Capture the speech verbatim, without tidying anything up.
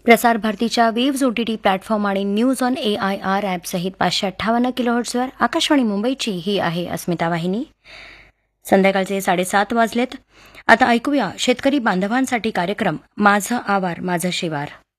प्रसार भारतीच्या waves OTT platform आणि news on A I R ॲपसहित पाचशे अठ्ठावन्न किलोहर्ट्झवर आकाशवाणी मुंबईची ही आहे अस्मिता वाहिनी. संध्याकाळचे साडेसात वाजलेत. आता ऐकूया शेतकरी बांधवांसाठी कार्यक्रम माझं आवार माझं शिवार.